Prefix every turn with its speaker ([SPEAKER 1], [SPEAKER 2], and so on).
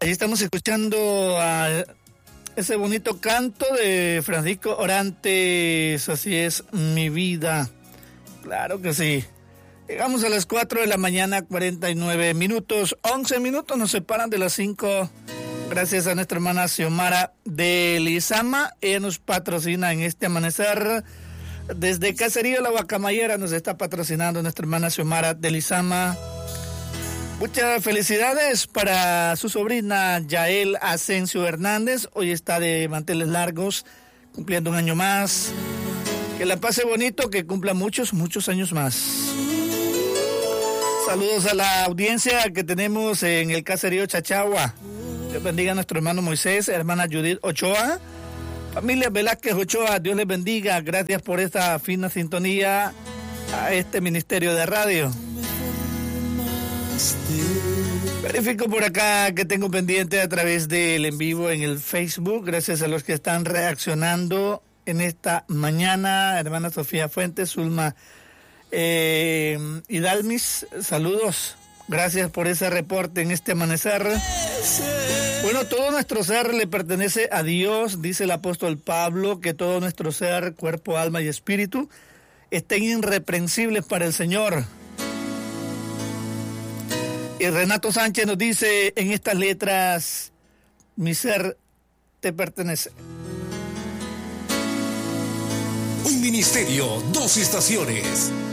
[SPEAKER 1] Ahí estamos escuchando a ese bonito canto de Francisco Orantes, Así es mi vida. Claro que sí. Llegamos a las 4 de la mañana, 49 minutos. 11 minutos nos separan de las 5. Gracias a nuestra hermana Xiomara de Lizama. Ella nos patrocina en este amanecer. Desde Caserío La Guacamayera nos está patrocinando nuestra hermana Xiomara de Lizama. Muchas felicidades para su sobrina Yael Asensio Hernández. Hoy está de manteles largos, cumpliendo un año más. Que la pase bonito, que cumpla muchos, muchos años más. Saludos a la audiencia que tenemos en el Caserío Chachagua. Dios bendiga a nuestro hermano Moisés, hermana Judith Ochoa. Familia Velázquez Ochoa, Dios les bendiga. Gracias por esta fina sintonía a este ministerio de radio. Verifico por acá que tengo pendiente a través del en vivo en el Facebook. Gracias a los que están reaccionando en esta mañana. Hermana Sofía Fuentes, Zulma Hidalmis, saludos. Gracias por ese reporte en este amanecer. Bueno, todo nuestro ser le pertenece a Dios, dice el apóstol Pablo, que todo nuestro ser, cuerpo, alma y espíritu, estén irreprensibles para el Señor. Y Renato Sánchez nos dice en estas letras, mi ser te pertenece.
[SPEAKER 2] Un ministerio, dos estaciones.